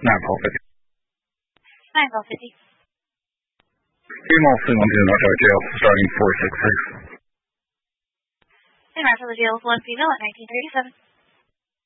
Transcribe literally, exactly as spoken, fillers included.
nine twelve fifty. nine twelve fifty. Email C one two North Jail, starting four six six. And after the jail is one female at nineteen thirty-seven.